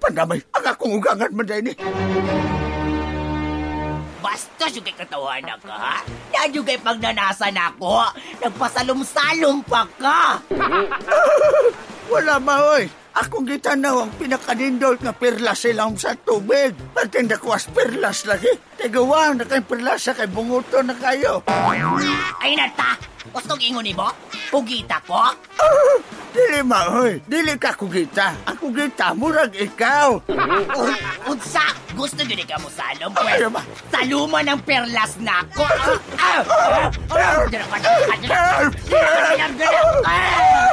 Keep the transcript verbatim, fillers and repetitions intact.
pandamay. Ang akong ugangan man dahil ni. Basta yung kay katawan na ka, ha? Yan yung kay pagnanasan ako. Nagpasalom-salom pa ka. Wala ba, oy? Akong gitanaw ang pinakanindol nga perlas silang sa tubig. Pagtinda ko as perlas lagi. Tagawang na kay perlas sa kay bunguto na kayo. Ay nata, gustong ingon ni mo? Pugita ko? Ah, dili ma, oy. Dili ka kugita. Ang kugita, murag ikaw. Un unsa? Gusto nyo ni ka mo salom? Ay, Pwes, ba? saluman ng perlas na ako. Ah! Ah! Ah! Ah! Ah! Ah! Ah! Ah! Ah! Ah! Ah! Ah! Ah!